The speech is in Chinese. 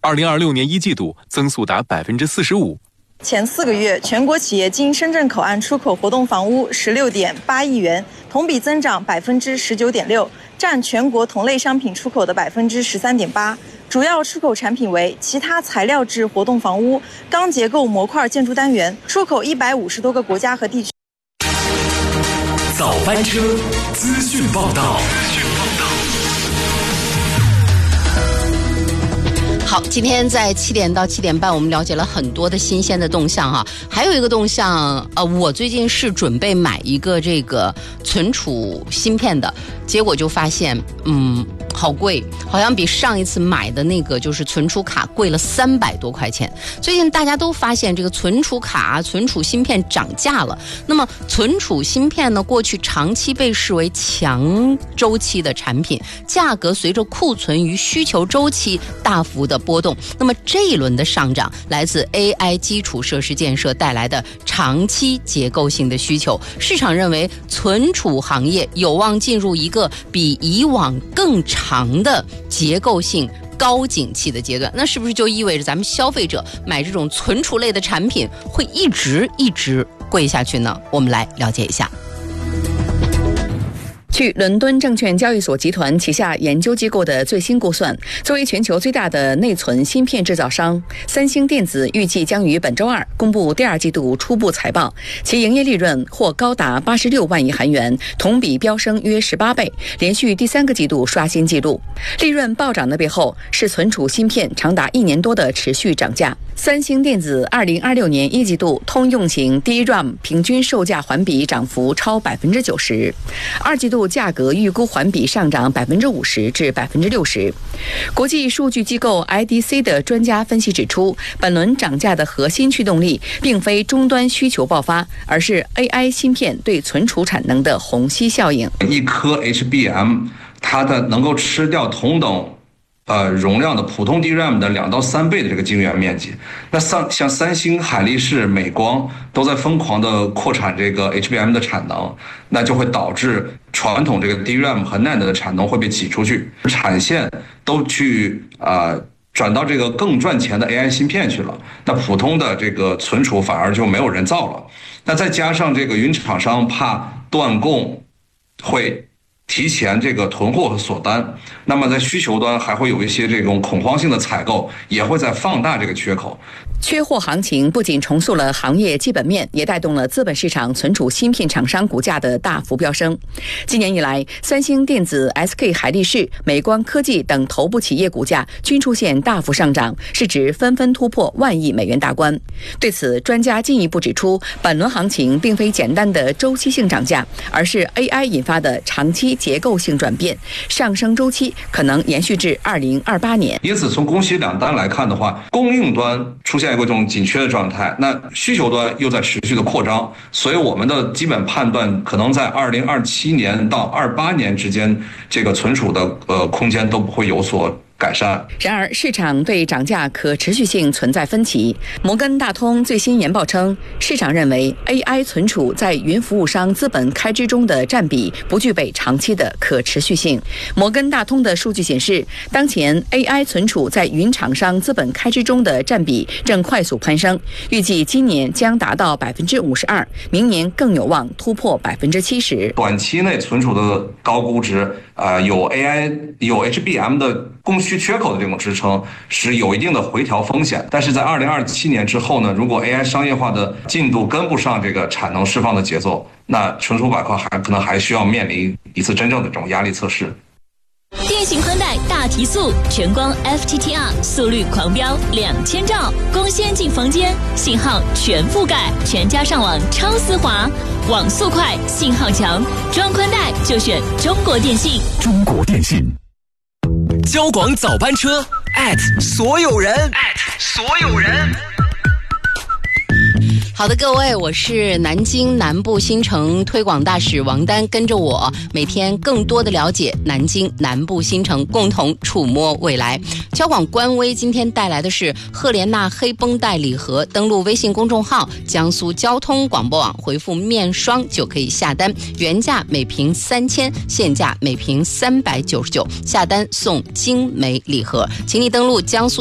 2026年1季度增速达45%。 前4个月，全国企业经深圳口岸出口活动房屋16.8亿元，同比增长19.6%，占全国同类商品出口的13.8%。主要出口产品为其他材料制活动房屋、钢结构模块建筑单元，出口150多个国家和地区。 早班车资讯报道。 好，今天在7点到7点半，我们了解了很多的新鲜的动向哈。还有一个动向，我最近是准备买一个这个存储芯片的，结果就发现，好贵，好像比上一次买的那个就是存储卡贵了300多块钱。最近大家都发现这个存储卡、存储芯片涨价了。那么存储芯片呢，过去长期被视为强周期的产品，价格随着库存与需求周期大幅的波动。那么这一轮的上涨来自 AI 基础设施建设带来的长期结构性的需求，市场认为存储行业有望进入一个比以往更长的结构性高景气的阶段。那是不是就意味着咱们消费者买这种存储类的产品会一直贵下去呢？我们来了解一下。 据伦敦证券交易所集团旗下研究机构的最新估算，作为全球最大的内存芯片制造商，三星电子预计将于本周二公布第2季度初步财报，其营业利润或高达86万亿韩元，同比飙升约18倍，连续第3个季度刷新纪录。利润暴涨的背后是存储芯片长达1年多的持续涨价。三星电子2026年1季度通用型 DRAM 平均售价环比涨幅超90%，2季度价格预估环比上涨50%至60%。国际数据机构 IDC 的专家分析指出，本轮涨价的核心驱动力并非终端需求爆发，而是 AI 芯片对存储产能的虹吸效应。 一颗 HBM 它的能够吃掉同等容量的普通 DRAM 的2到3倍的这个晶圆面积。那像三星、海力士、美光都在疯狂的扩产这个 HBM 的产能，那就会导致传统这个 DRAM 和 NAND 的产能会被挤出去，产线都去转到这个更赚钱的 AI 芯片去了。那普通的这个存储反而就没有人造了。那再加上这个云厂商怕断供会提前这个囤货和锁单，那么在需求端还会有一些这种恐慌性的采购，也会在放大这个缺口。 缺货行情不仅重塑了行业基本面，也带动了资本市场存储芯片厂商股价的大幅飙升。今年以来，三星电子、SK 海力士、美光科技等头部企业股价均出现大幅上涨，市值纷纷突破1万亿美元大关。对此，专家进一步指出，本轮行情并非简单的周期性涨价，而是 AI 引发的长期结构性转变，上升周期可能延续至2028年。 因此，从供需两端来看的话，供应端出现一个这种紧缺的状态，那需求端又在持续的扩张，所以我们的基本判断可能在2027年到28年之间，这个存储的空间都不会有所改善。 然而，市场对涨价可持续性存在分歧。摩根大通最新研报称，市场认为 AI 存储在云服务商资本开支中的占比不具备长期的可持续性。摩根大通的数据显示，当前 AI 存储在云厂商资本开支中的占比正快速攀升，预计今年将达到52%，明年更有望突破70%。 短期内存储的高估值，有 AI 有 HBM 的供需缺口的这种支撑，是有一定的回调风险。但是在2027年之后呢，如果 AI 商业化的进度跟不上这个产能释放的节奏，那存储板块可能还需要面临一次真正的这种压力测试。 电信宽带大提速，全光 FTTR 速率狂飙2000兆，供先进房间，信号全覆盖，全家上网超丝滑，网速快，信号强，装宽带就选中国电信。 中国电信。交广早班车所有人。 好的，各位，我是南京南部新城推广大使王丹，跟着我每天更多的了解南京南部新城，共同触摸未来。交广官微今天带来的是赫莲娜黑绷带礼盒，登录微信公众号江苏交通广播网，回复面霜就可以下单，原价每瓶3000，现价每瓶399，下单送精美礼盒，请你登录江苏